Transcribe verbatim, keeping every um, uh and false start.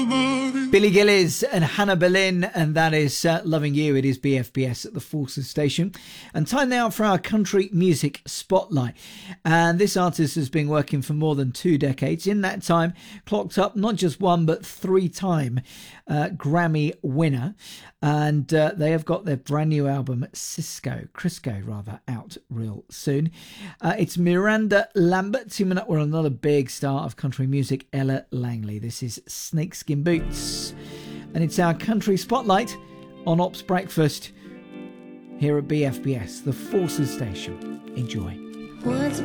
Billy Gillies and Hannah Boleyn, and that is uh, Loving You. It is B F B S at the Forces Station. And time now for our country music spotlight. And this artist has been working for more than two decades. In that time, clocked up not just one, but three-time uh, Grammy winner. And uh, they have got their brand new album, Cisco, Crisco rather, out real soon. Uh, it's Miranda Lambert teaming up with another big star of country music, Ella Langley. This is Snakeskin Boots. And it's our country spotlight on Ops Breakfast here at B F B S, the Forces Station. Enjoy. Once